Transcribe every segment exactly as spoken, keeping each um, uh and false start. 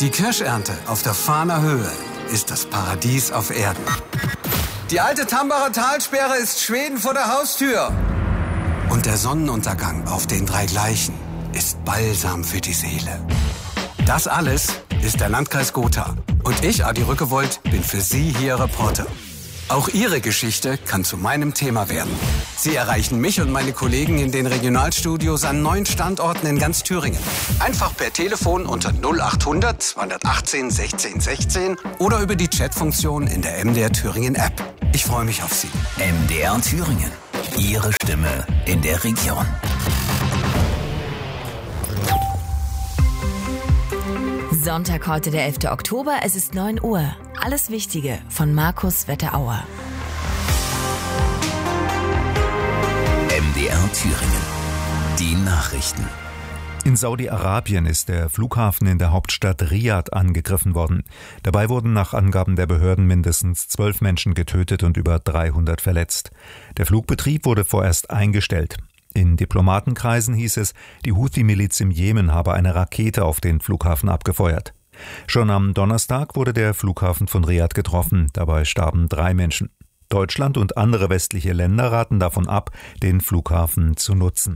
Die Kirschernte auf der Fahner Höhe ist das Paradies auf Erden. Die alte Tambacher Talsperre ist Schweden vor der Haustür. Und der Sonnenuntergang auf den drei Gleichen ist Balsam für die Seele. Das alles ist der Landkreis Gotha. Und ich, Adi Rückewold, bin für Sie hier Reporter. Auch Ihre Geschichte kann zu meinem Thema werden. Sie erreichen mich und meine Kollegen in den Regionalstudios an neun Standorten in ganz Thüringen. Einfach per Telefon unter null acht hundert zweihundertachtzehn sechzehn sechzehn oder über die Chatfunktion in der M D R Thüringen App. Ich freue mich auf Sie. M D R Thüringen. Ihre Stimme in der Region. Sonntag, heute der elfte Oktober, es ist neun Uhr. Alles Wichtige von Markus Wetterauer. M D R Thüringen. Die Nachrichten. In Saudi-Arabien ist der Flughafen in der Hauptstadt Riad angegriffen worden. Dabei wurden nach Angaben der Behörden mindestens zwölf Menschen getötet und über dreihundert verletzt. Der Flugbetrieb wurde vorerst eingestellt. In Diplomatenkreisen hieß es, die Houthi-Miliz im Jemen habe eine Rakete auf den Flughafen abgefeuert. Schon am Donnerstag wurde der Flughafen von Riad getroffen. Dabei starben drei Menschen. Deutschland und andere westliche Länder raten davon ab, den Flughafen zu nutzen.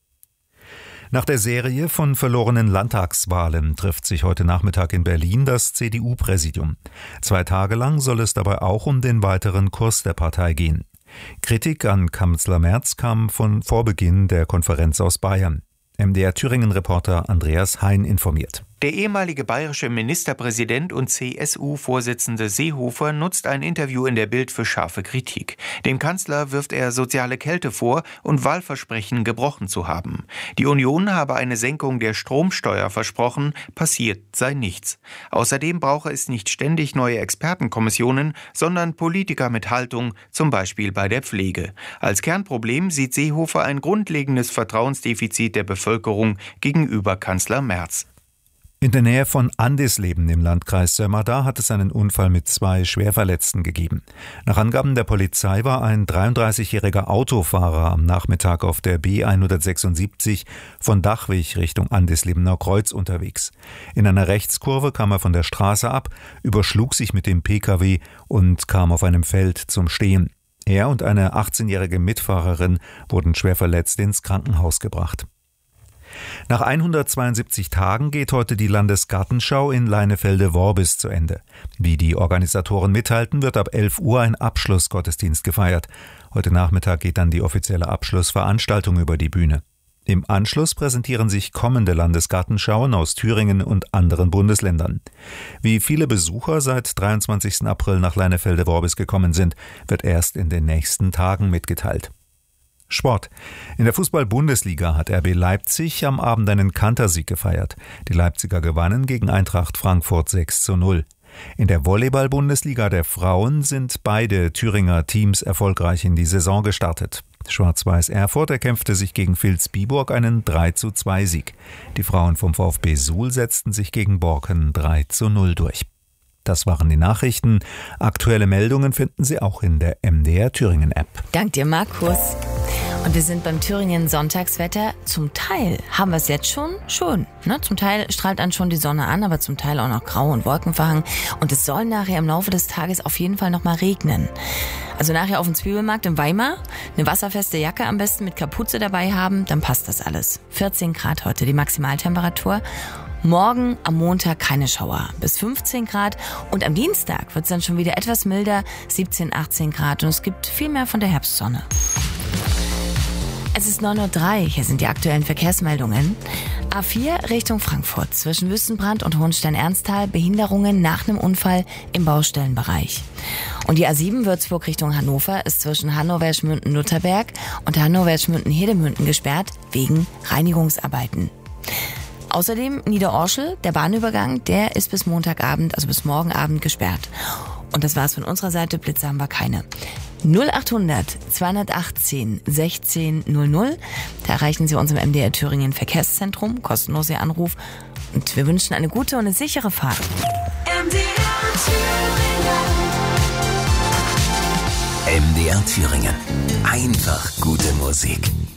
Nach der Serie von verlorenen Landtagswahlen trifft sich heute Nachmittag in Berlin das C D U-Präsidium. Zwei Tage lang soll es dabei auch um den weiteren Kurs der Partei gehen. Kritik an Kanzler Merz kam von Vorbeginn der Konferenz aus Bayern. M D R Thüringen-Reporter Andreas Hein informiert. Der ehemalige bayerische Ministerpräsident und C S U-Vorsitzende Seehofer nutzt ein Interview in der Bild für scharfe Kritik. Dem Kanzler wirft er soziale Kälte vor und Wahlversprechen gebrochen zu haben. Die Union habe eine Senkung der Stromsteuer versprochen, passiert sei nichts. Außerdem brauche es nicht ständig neue Expertenkommissionen, sondern Politiker mit Haltung, zum Beispiel bei der Pflege. Als Kernproblem sieht Seehofer ein grundlegendes Vertrauensdefizit der Bevölkerung gegenüber Kanzler Merz. In der Nähe von Andesleben im Landkreis Sömmerda hat es einen Unfall mit zwei Schwerverletzten gegeben. Nach Angaben der Polizei war ein dreiunddreißigjähriger Autofahrer am Nachmittag auf der B hundertsechsundsiebzig von Dachwig Richtung Andeslebener Kreuz unterwegs. In einer Rechtskurve kam er von der Straße ab, überschlug sich mit dem Pkw und kam auf einem Feld zum Stehen. Er und eine achtzehnjährige Mitfahrerin wurden schwer verletzt ins Krankenhaus gebracht. Nach hundertzweiundsiebzig Tagen geht heute die Landesgartenschau in Leinefelde-Worbis zu Ende. Wie die Organisatoren mitteilten, wird ab elf Uhr ein Abschlussgottesdienst gefeiert. Heute Nachmittag geht dann die offizielle Abschlussveranstaltung über die Bühne. Im Anschluss präsentieren sich kommende Landesgartenschauen aus Thüringen und anderen Bundesländern. Wie viele Besucher seit dreiundzwanzigsten April nach Leinefelde-Worbis gekommen sind, wird erst in den nächsten Tagen mitgeteilt. Sport. In der Fußball-Bundesliga hat R B Leipzig am Abend einen Kantersieg gefeiert. Die Leipziger gewannen gegen Eintracht Frankfurt sechs zu null. In der Volleyball-Bundesliga der Frauen sind beide Thüringer Teams erfolgreich in die Saison gestartet. Schwarz-Weiß Erfurt erkämpfte sich gegen Vilsbiburg einen drei zu zwei Sieg. Die Frauen vom VfB Suhl setzten sich gegen Borken drei zu null durch. Das waren die Nachrichten. Aktuelle Meldungen finden Sie auch in der M D R Thüringen App. Dank dir, Markus. Und wir sind beim Thüringen Sonntagswetter. Zum Teil haben wir es jetzt schon, schon. Ne? Zum Teil strahlt dann schon die Sonne an, aber zum Teil auch noch grau und wolkenverhangen. Und es soll nachher im Laufe des Tages auf jeden Fall nochmal regnen. Also nachher auf dem Zwiebelmarkt in Weimar eine wasserfeste Jacke am besten mit Kapuze dabei haben, dann passt das alles. vierzehn Grad heute die Maximaltemperatur. Morgen am Montag keine Schauer, bis fünfzehn Grad. Und am Dienstag wird es dann schon wieder etwas milder, siebzehn, achtzehn Grad. Und es gibt viel mehr von der Herbstsonne. Es ist neun Uhr drei, hier sind die aktuellen Verkehrsmeldungen. A vier Richtung Frankfurt, zwischen Wüstenbrand und Hohenstein-Ernsthal, Behinderungen nach einem Unfall im Baustellenbereich. Und die A sieben Würzburg Richtung Hannover ist zwischen Hannover-Schmünden-Nutterberg und Hannover-Schmünden-Hedemünden gesperrt wegen Reinigungsarbeiten. Außerdem Niederorschel, der Bahnübergang, der ist bis Montagabend, also bis morgen Abend gesperrt. Und das war's von unserer Seite, Blitze haben wir keine. null acht hundert zweihundertachtzehn sechzehn null null, da erreichen Sie uns im M D R Thüringen Verkehrszentrum, kostenlos Ihr Anruf. Und wir wünschen eine gute und eine sichere Fahrt. M D R Thüringen. M D R Thüringen. Einfach gute Musik.